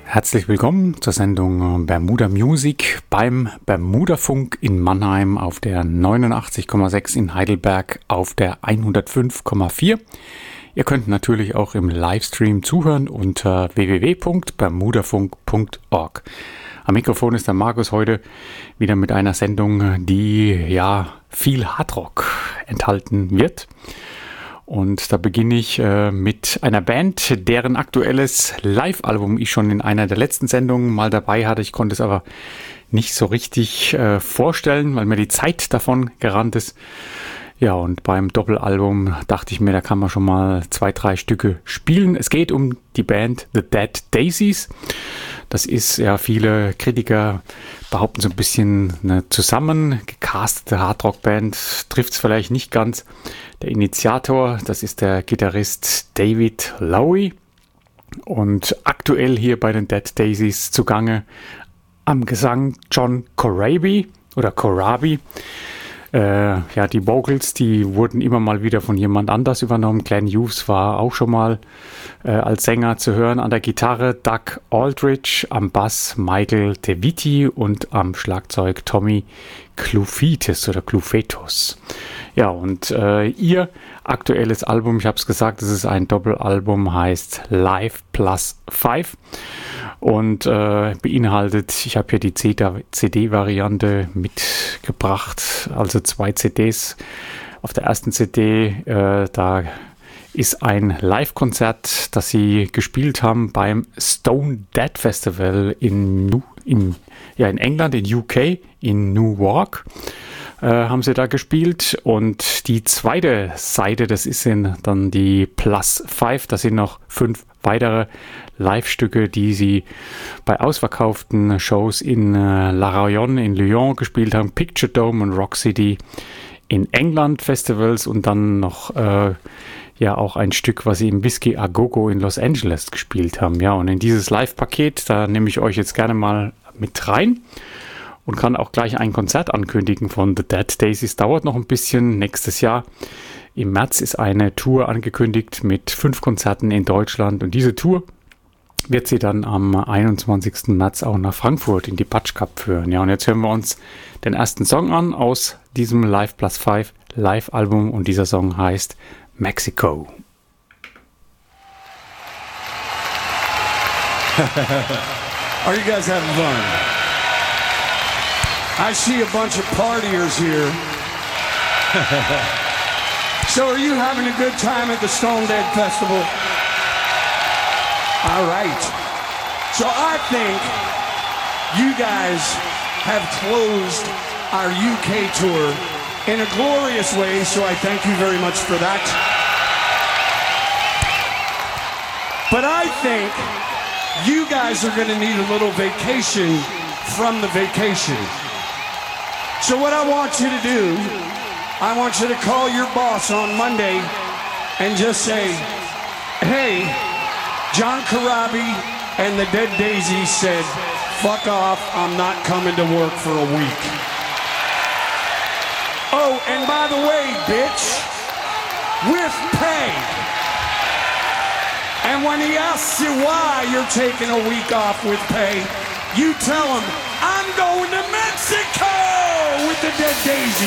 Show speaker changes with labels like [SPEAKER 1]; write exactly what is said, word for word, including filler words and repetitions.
[SPEAKER 1] Herzlich willkommen zur Sendung Bermuda Music beim Bermuda-Funk in Mannheim auf der neunundachtzig Komma sechs, in Heidelberg auf der hundertfünf Komma vier. Ihr könnt natürlich auch im Livestream zuhören unter w w w punkt bermudafunk punkt org. Am Mikrofon ist der Markus heute wieder mit einer Sendung, die ja viel Hardrock enthalten wird. Und da beginne ich äh, mit einer Band, deren aktuelles Live-Album ich schon in einer der letzten Sendungen mal dabei hatte. Ich konnte es aber nicht so richtig äh, vorstellen, weil mir die Zeit davon gerannt ist. Ja, und beim Doppelalbum dachte ich mir, da kann man schon mal zwei, drei Stücke spielen. Es geht um die Band The Dead Daisies. Das ist ja, viele Kritiker behaupten so ein bisschen eine zusammengecastete Hardrock-Band. Trifft es vielleicht nicht ganz. Der Initiator, das ist der Gitarrist David Lowy. Und aktuell hier bei den Dead Daisies zugange am Gesang John Corabi oder Corabi. Äh, ja, die Vocals, die wurden immer mal wieder von jemand anders übernommen. Glenn Hughes war auch schon mal äh, als Sänger zu hören. An der Gitarre Doug Aldrich, am Bass Michael DeViti und am Schlagzeug Tommy Clufetos oder Clufetos. Ja, und äh, ihr aktuelles Album, ich habe es gesagt, es ist ein Doppelalbum, heißt Live Plus Five. Und äh, beinhaltet, ich habe hier die C D-Variante mitgebracht, also zwei C Ds. Auf der ersten C D, äh, da ist ein Live-Konzert, das sie gespielt haben beim Stone Dead Festival in, New, in, ja, in England, in U K, in Newark. Äh, haben sie da gespielt, und die zweite Seite, das ist dann die Plus Five, das sind noch fünf weitere Live-Stücke, die sie bei ausverkauften Shows in äh, La Royonne in Lyon gespielt haben, Picture Dome und Rock City in England Festivals, und dann noch äh, ja auch ein Stück, was sie im Whisky A Go Go in Los Angeles gespielt haben. Ja, und in dieses Live-Paket, da nehme ich euch jetzt gerne mal mit rein. Und kann auch gleich ein Konzert ankündigen von The Dead Daisies. Dauert noch ein bisschen. Nächstes Jahr im März ist eine Tour angekündigt mit fünf Konzerten in Deutschland. Und diese Tour wird sie dann am einundzwanzigsten März auch nach Frankfurt in die Patch Cup führen. Ja, und jetzt hören wir uns den ersten Song an aus diesem Live Plus Five Live-Album. Und dieser Song heißt Mexico.
[SPEAKER 2] Are you guys having fun? I see a bunch of partiers here. So are you having a good time at the Stone Dead Festival? All right. So I think you guys have closed our U K tour in a glorious way, so I thank you very much for that. But I think you guys are going to need a little vacation from the vacation. So what I want you to do, I want you to call your boss on Monday and just say, hey, John Corabi and the Dead Daisies said, fuck off, I'm not coming to work for a week. Oh, and by the way, bitch, with pay. And when he asks you why you're taking a week off with pay, you tell him, I'm going to Mexico with the Dead Daisies.